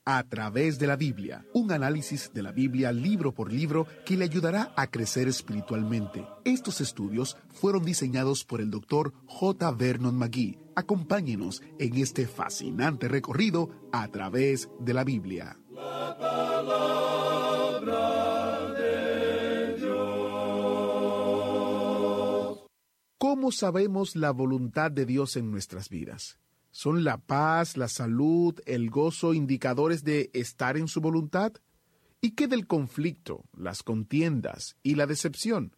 A través de la Biblia, un análisis de la Biblia libro por libro que le ayudará a crecer espiritualmente. Estos estudios fueron diseñados por el Dr. J. Vernon McGee. Acompáñenos en este fascinante recorrido a través de la Biblia. La palabra de Dios. ¿Cómo sabemos la voluntad de Dios en nuestras vidas? ¿Son la paz, la salud, el gozo indicadores de estar en su voluntad? ¿Y qué del conflicto, las contiendas y la decepción?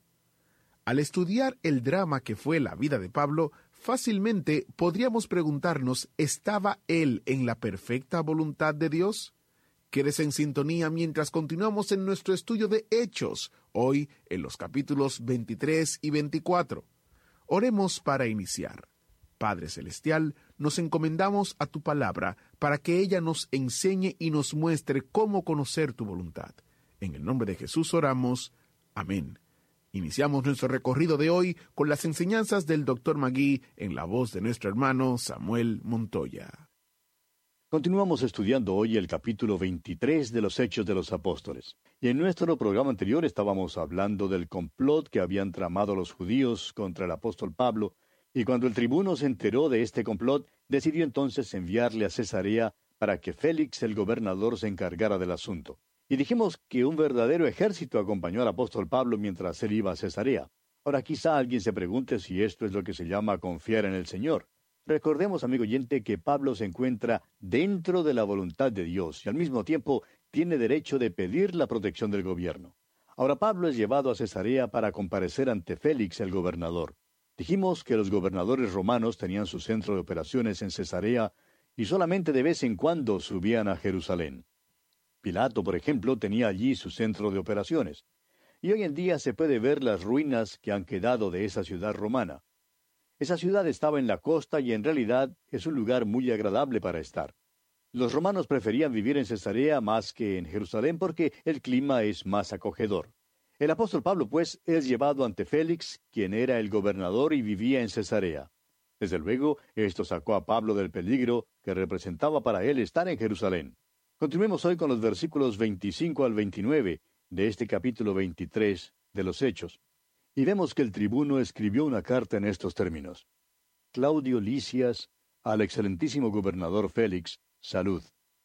Al estudiar el drama que fue la vida de Pablo, fácilmente podríamos preguntarnos, ¿estaba él en la perfecta voluntad de Dios? Quédese en sintonía mientras continuamos en nuestro estudio de Hechos, hoy en los capítulos 23 y 24. Oremos para iniciar. Padre Celestial, nos encomendamos a tu palabra para que ella nos enseñe y nos muestre cómo conocer tu voluntad. En el nombre de Jesús oramos. Amén. Iniciamos nuestro recorrido de hoy con las enseñanzas del Dr. McGee en la voz de nuestro hermano Samuel Montoya. Continuamos estudiando hoy el capítulo 23 de los Hechos de los Apóstoles. Y en nuestro programa anterior estábamos hablando del complot que habían tramado los judíos contra el apóstol Pablo, y cuando el tribuno se enteró de este complot, decidió entonces enviarle a Cesarea para que Félix el gobernador se encargara del asunto. Y dijimos que un verdadero ejército acompañó al apóstol Pablo mientras él iba a Cesarea. Ahora quizá alguien se pregunte si esto es lo que se llama confiar en el Señor. Recordemos, amigo oyente, que Pablo se encuentra dentro de la voluntad de Dios y al mismo tiempo tiene derecho de pedir la protección del gobierno. Ahora Pablo es llevado a Cesarea para comparecer ante Félix el gobernador. Dijimos que los gobernadores romanos tenían su centro de operaciones en Cesarea y solamente de vez en cuando subían a Jerusalén. Pilato, por ejemplo, tenía allí su centro de operaciones. Y hoy en día se puede ver las ruinas que han quedado de esa ciudad romana. Esa ciudad estaba en la costa y en realidad es un lugar muy agradable para estar. Los romanos preferían vivir en Cesarea más que en Jerusalén porque el clima es más acogedor. El apóstol Pablo, pues, es llevado ante Félix, quien era el gobernador y vivía en Cesarea. Desde luego, esto sacó a Pablo del peligro que representaba para él estar en Jerusalén. Continuemos hoy con los versículos 25 al 29 de este capítulo 23 de los Hechos. Y vemos que el tribuno escribió una carta en estos términos. Claudio Lisias, al excelentísimo gobernador Félix, salud.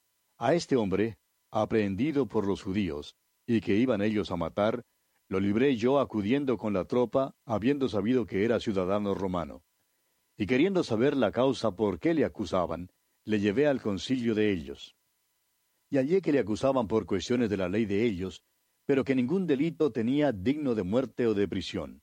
A este hombre, aprehendido por los judíos, y que iban ellos a matar, lo libré yo acudiendo con la tropa, habiendo sabido que era ciudadano romano. Y queriendo saber la causa por qué le acusaban, le llevé al concilio de ellos. Y hallé que le acusaban por cuestiones de la ley de ellos, pero que ningún delito tenía digno de muerte o de prisión.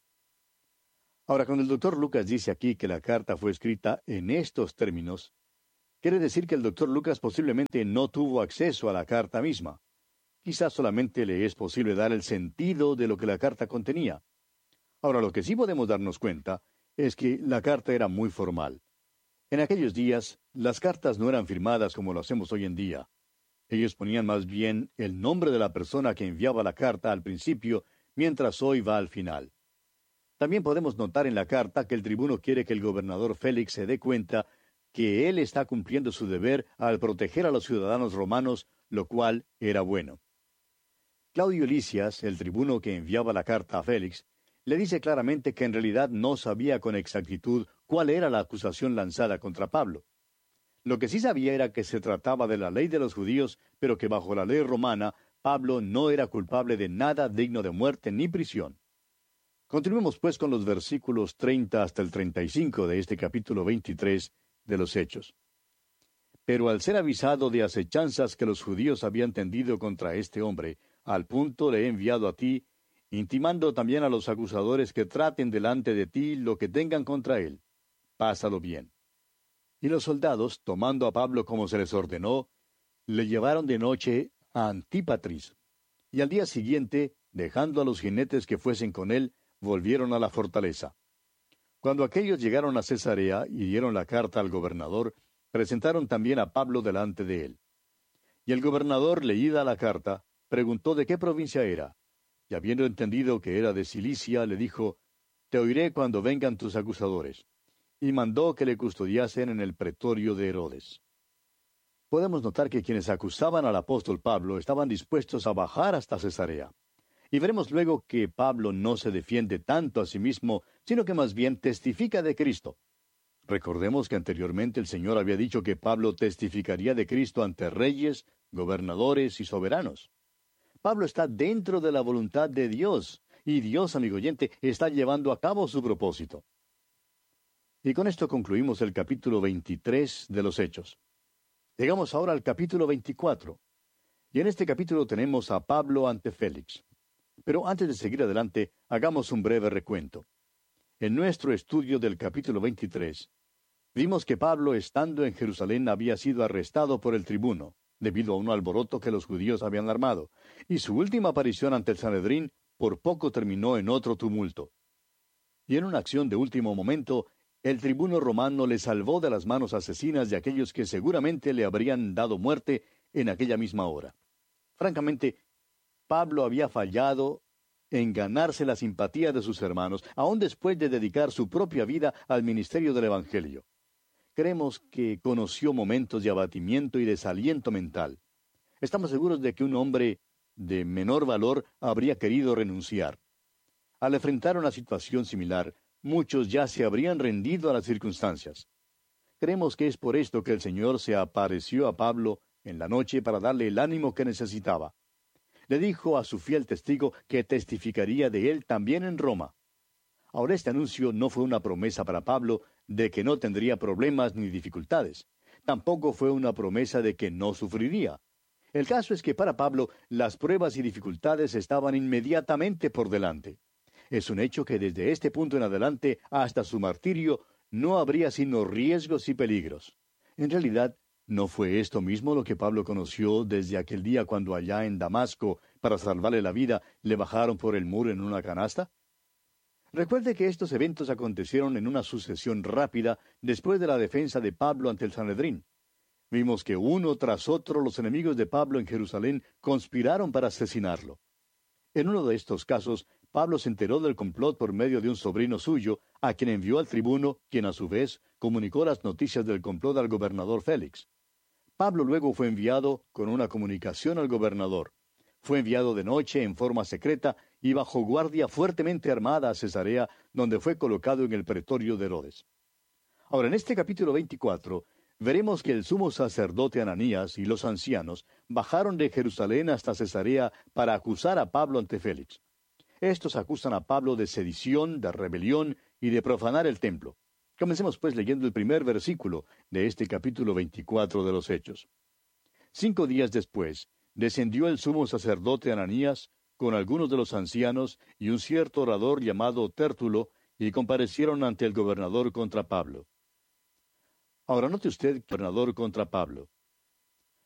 Ahora, cuando el doctor Lucas dice aquí que la carta fue escrita en estos términos, quiere decir que el doctor Lucas posiblemente no tuvo acceso a la carta misma. Quizás solamente le es posible dar el sentido de lo que la carta contenía. Ahora, lo que sí podemos darnos cuenta es que la carta era muy formal. En aquellos días, las cartas no eran firmadas como lo hacemos hoy en día. Ellos ponían más bien el nombre de la persona que enviaba la carta al principio, mientras hoy va al final. También podemos notar en la carta que el tribuno quiere que el gobernador Félix se dé cuenta que él está cumpliendo su deber al proteger a los ciudadanos romanos, lo cual era bueno. Claudio Lisias, el tribuno que enviaba la carta a Félix, le dice claramente que en realidad no sabía con exactitud cuál era la acusación lanzada contra Pablo. Lo que sí sabía era que se trataba de la ley de los judíos, pero que bajo la ley romana, Pablo no era culpable de nada digno de muerte ni prisión. Continuemos pues con los versículos 30 hasta el 35 de este capítulo 23 de los Hechos. Pero al ser avisado de acechanzas que los judíos habían tendido contra este hombre, al punto le he enviado a ti, intimando también a los acusadores que traten delante de ti lo que tengan contra él. Pásalo bien. Y los soldados, tomando a Pablo como se les ordenó, le llevaron de noche a Antípatris. Y al día siguiente, dejando a los jinetes que fuesen con él, volvieron a la fortaleza. Cuando aquellos llegaron a Cesarea y dieron la carta al gobernador, presentaron también a Pablo delante de él. Y el gobernador, leída la carta, preguntó de qué provincia era, y habiendo entendido que era de Cilicia, le dijo, «Te oiré cuando vengan tus acusadores». Y mandó que le custodiasen en el pretorio de Herodes. podemos notar que quienes acusaban al apóstol Pablo estaban dispuestos a bajar hasta Cesarea. Y veremos luego que Pablo no se defiende tanto a sí mismo, sino que más bien testifica de Cristo. Recordemos que anteriormente el Señor había dicho que Pablo testificaría de Cristo ante reyes, gobernadores y soberanos. Pablo está dentro de la voluntad de Dios, y Dios, amigo oyente, está llevando a cabo su propósito. Y con esto concluimos el capítulo 23 de los Hechos. Llegamos ahora al capítulo 24. Y en este capítulo tenemos a Pablo ante Félix. Pero antes de seguir adelante, hagamos un breve recuento. En nuestro estudio del capítulo 23, vimos que Pablo, estando en Jerusalén, había sido arrestado por el tribuno, debido a un alboroto que los judíos habían armado, y su última aparición ante el Sanedrín por poco terminó en otro tumulto. Y en una acción de último momento, el tribuno romano le salvó de las manos asesinas de aquellos que seguramente le habrían dado muerte en aquella misma hora. Francamente, Pablo había fallado en ganarse la simpatía de sus hermanos, aun después de dedicar su propia vida al ministerio del Evangelio. Creemos que conoció momentos de abatimiento y desaliento mental. Estamos seguros de que un hombre de menor valor habría querido renunciar. Al enfrentar una situación similar, muchos ya se habrían rendido a las circunstancias. Creemos que es por esto que el Señor se apareció a Pablo en la noche para darle el ánimo que necesitaba. Le dijo a su fiel testigo que testificaría de él también en Roma. Ahora, este anuncio no fue una promesa para Pablo de que no tendría problemas ni dificultades. Tampoco fue una promesa de que no sufriría. El caso es que para Pablo las pruebas y dificultades estaban inmediatamente por delante. Es un hecho que desde este punto en adelante hasta su martirio no habría sino riesgos y peligros. En realidad, ¿no fue esto mismo lo que Pablo conoció desde aquel día cuando allá en Damasco, para salvarle la vida, le bajaron por el muro en una canasta? Recuerde que estos eventos acontecieron en una sucesión rápida después de la defensa de Pablo ante el Sanedrín. Vimos que uno tras otro los enemigos de Pablo en Jerusalén conspiraron para asesinarlo. En uno de estos casos, Pablo se enteró del complot por medio de un sobrino suyo, a quien envió al tribuno, quien a su vez comunicó las noticias del complot al gobernador Félix. Pablo luego fue enviado con una comunicación al gobernador. Fue enviado de noche en forma secreta y bajo guardia fuertemente armada a Cesarea, donde fue colocado en el pretorio de Herodes. Ahora, en este capítulo 24, veremos que el sumo sacerdote Ananías y los ancianos bajaron de Jerusalén hasta Cesarea para acusar a Pablo ante Félix. Estos acusan a Pablo de sedición, de rebelión y de profanar el templo. Comencemos pues leyendo el primer versículo de este capítulo 24 de los Hechos. 5 días después, descendió el sumo sacerdote Ananías con algunos de los ancianos y un cierto orador llamado Tértulo, y comparecieron ante el gobernador contra Pablo. Ahora note usted, gobernador contra Pablo.